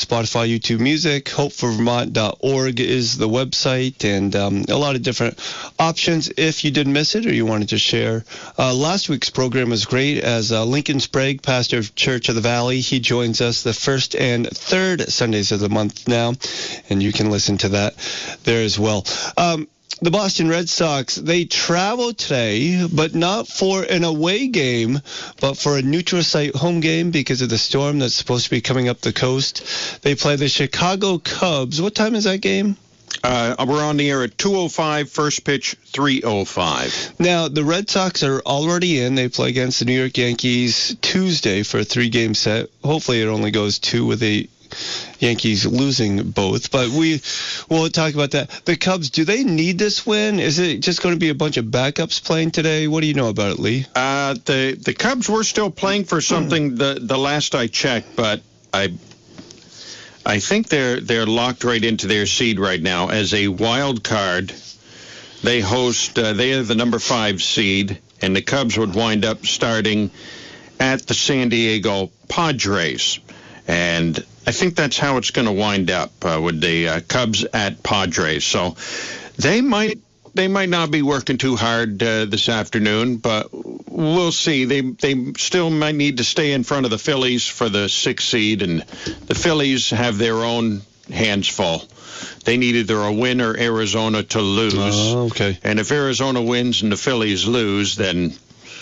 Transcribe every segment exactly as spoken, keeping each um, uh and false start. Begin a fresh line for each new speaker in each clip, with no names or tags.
Spotify, YouTube Music. hope for vermont dot org is the website, and um, a lot of different options if you did miss it or you wanted to share. Uh, last week's program was great as uh, Lincoln Sprague, pastor of Church of the Valley, he joins us the first and third Sundays of the month now, and you can listen to that there as well. Um, The Boston Red Sox, they travel today, but not for an away game, but for a neutral site home game because of the storm that's supposed to be coming up the coast. They play the Chicago Cubs. What time is that game?
Uh, we're on the air at two oh five, first pitch three oh five.
Now, the Red Sox are already in. They play against the New York Yankees Tuesday for a three-game set. Hopefully it only goes two with a Yankees losing both, but we will talk about that. The Cubs, do they need this win? Is it just going to be a bunch of backups playing today? What do you know about it, Lee?
Uh, the the Cubs were still playing for something the the last I checked, but I I think they're they're locked right into their seed right now as a wild card. They host uh, they are the number five seed, and the Cubs would wind up starting at the San Diego Padres. And I think that's how it's going to wind up uh, with the uh, Cubs at Padres. So they might they might not be working too hard uh, this afternoon, but we'll see. They they still might need to stay in front of the Phillies for the sixth seed, and the Phillies have their own hands full. They need either a win or Arizona to lose.
Oh, okay.
And if Arizona wins and the Phillies lose, then,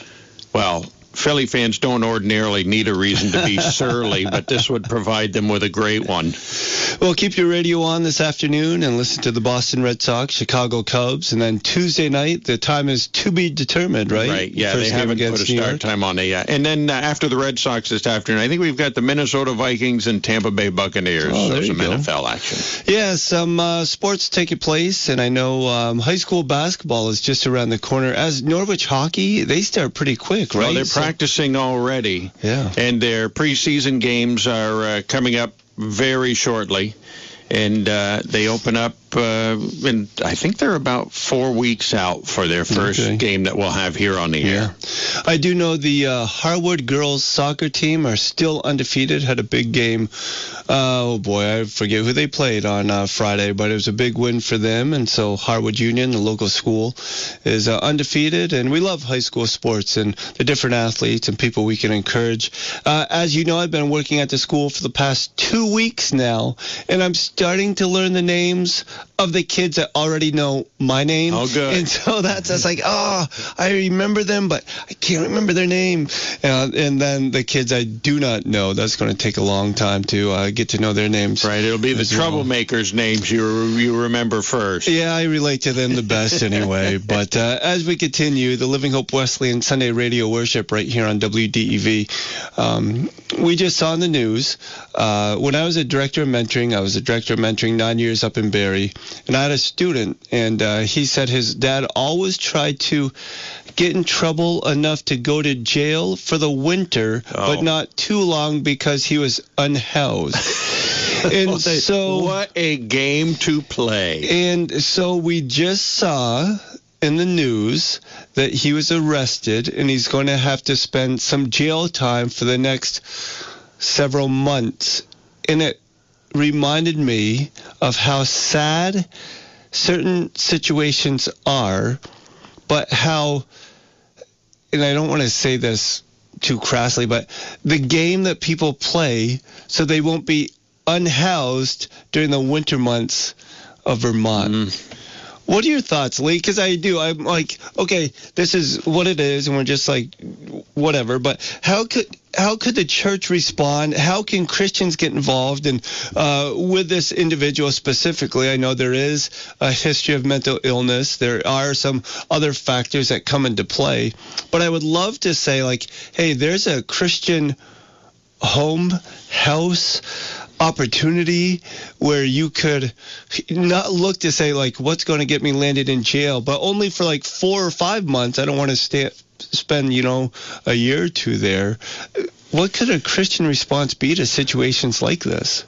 well, Philly fans don't ordinarily need a reason to be surly, but this would provide them with a great one.
Well, keep your radio on this afternoon and listen to the Boston Red Sox, Chicago Cubs, and then Tuesday night, the time is to be determined, right?
Right, yeah,
First
they haven't put a start
York.
time on it yet. And then uh, after the Red Sox this afternoon, I think we've got the Minnesota Vikings and Tampa Bay Buccaneers.
Oh, there
so
you
some
go.
N F L action.
Yeah, some uh, sports taking place, and I know um, high school basketball is just around the corner. As Norwich hockey, they start pretty quick, right?
Well, they're
So-
practicing already.
Yeah.
And their preseason games are uh, coming up very shortly. And uh, they open up, uh, and I think they're about four weeks out for their first
Okay.
game that we'll have here on the
Yeah.
air.
I do know the uh, Harwood girls soccer team are still undefeated, had a big game. Uh, oh, boy, I forget who they played on uh, Friday, but it was a big win for them. And so Harwood Union, the local school, is uh, undefeated. And we love high school sports and the different athletes and people we can encourage. Uh, as you know, I've been working at the school for the past two weeks now, and I'm starting to learn the names of the kids that already know my name.
Oh, good.
And so that's just like, oh, I remember them, but I can't remember their name. Uh, and then the kids I do not know, that's going to take a long time to uh, get to know their names.
Right, it'll be the
as well.
troublemakers' names you you remember first.
Yeah, I relate to them the best anyway. But uh, as we continue, the Living Hope Wesleyan Sunday Radio Worship right here on W D E V, um, we just saw in the news, uh, when I was a director of mentoring, I was a director of mentoring nine years up in Barrie, and I had a student, and uh, he said his dad always tried to get in trouble enough to go to jail for the winter,
Oh.
but not too long because he was unhoused. And so,
what a game to play.
and so we just saw in the news that he was arrested, and he's going to have to spend some jail time for the next several months. And it reminded me of how sad certain situations are, but how, and I don't want to say this too crassly, but the game that people play so they won't be unhoused during the winter months of Vermont.
Mm.
What are your thoughts, Lee? Because I do. I'm like, okay, this is what it is, and we're just like, whatever. But how could how could the church respond? How can Christians get involved? And uh, with this individual specifically, I know there is a history of mental illness. There are some other factors that come into play. But I would love to say, like, hey, there's a Christian home, house, opportunity where you could not look to say, like, what's going to get me landed in jail, but only for like four or five months. I don't want to stay, spend, you know, a year or two there. What could a Christian response be to situations like this?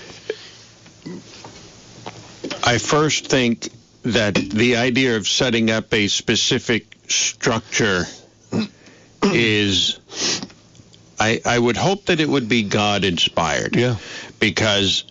I first think that the idea of setting up a specific structure is, I, I would hope that it would be God-inspired.
Yeah.
Because